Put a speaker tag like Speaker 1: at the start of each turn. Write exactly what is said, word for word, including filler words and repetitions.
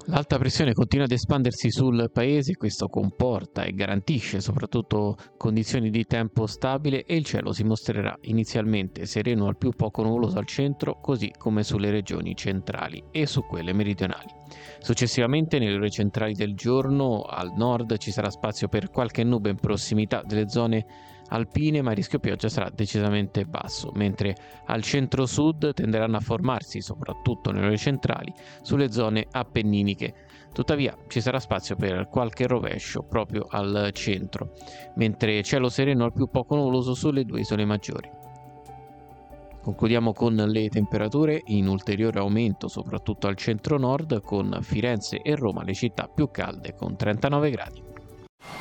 Speaker 1: L'alta pressione continua ad espandersi sul paese, questo comporta e garantisce soprattutto condizioni di tempo stabile e il cielo si mostrerà inizialmente sereno al più poco nuvoloso al centro, così come sulle regioni centrali e su quelle meridionali. Successivamente, nelle ore centrali del giorno, al nord ci sarà spazio per qualche nube in prossimità delle zone alpine, ma il rischio pioggia sarà decisamente basso, mentre al centro-sud tenderanno a formarsi, soprattutto nelle ore centrali, sulle zone appenniniche. Tuttavia ci sarà spazio per qualche rovescio proprio al centro, mentre cielo sereno al più poco nuvoloso sulle due isole maggiori. Concludiamo con le temperature in ulteriore aumento soprattutto al centro-nord, con Firenze e Roma le città più calde con trentanove gradi.